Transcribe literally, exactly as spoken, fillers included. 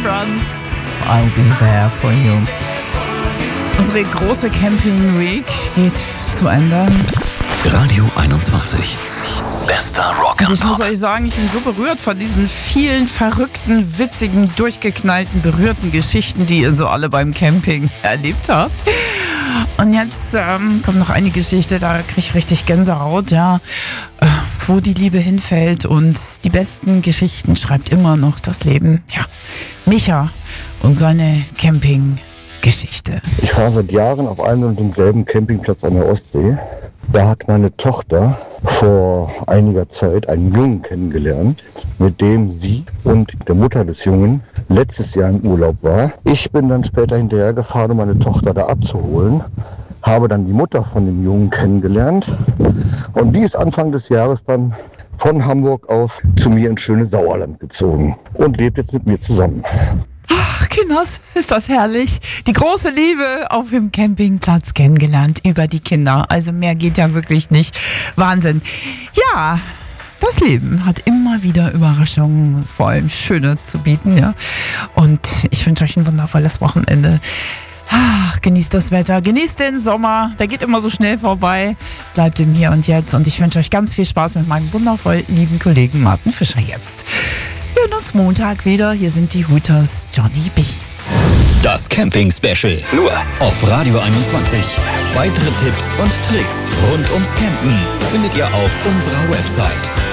Bruns, I'll be there for you. Unsere große Camping Week geht zu Ende. Radio einundzwanzig. Bester Rock and Ich muss euch sagen, ich bin so berührt von diesen vielen verrückten, witzigen, durchgeknallten, berührten Geschichten, die ihr so alle beim Camping erlebt habt. Und jetzt ähm, kommt noch eine Geschichte, da kriege ich richtig Gänsehaut, ja, äh, wo die Liebe hinfällt. Und die besten Geschichten schreibt immer noch das Leben. Ja, Micha und seine Campinggeschichte. Ich fahre seit Jahren auf einem und demselben Campingplatz an der Ostsee. Da hat meine Tochter vor einiger Zeit einen Jungen kennengelernt, mit dem sie und der Mutter des Jungen letztes Jahr im Urlaub war. Ich bin dann später hinterhergefahren, um meine Tochter da abzuholen, habe dann die Mutter von dem Jungen kennengelernt und die ist Anfang des Jahres dann von Hamburg aus zu mir ins schöne Sauerland gezogen und lebt jetzt mit mir zusammen. Ach, Kinders, ist das herrlich. Die große Liebe auf dem Campingplatz kennengelernt über die Kinder. Also mehr geht ja wirklich nicht. Wahnsinn. Ja, das Leben hat immer wieder Überraschungen, vor allem schöne zu bieten, ja. Und ich wünsche euch ein wundervolles Wochenende. Ach, genießt das Wetter, genießt den Sommer. Der geht immer so schnell vorbei. Bleibt im Hier und Jetzt. Und ich wünsche euch ganz viel Spaß mit meinem wundervoll lieben Kollegen Martin Fischer jetzt. Wir hören uns Montag wieder. Hier sind die Hooters, Johnny B. Das Camping-Special. Nur auf Radio einundzwanzig. Weitere Tipps und Tricks rund ums Campen findet ihr auf unserer Website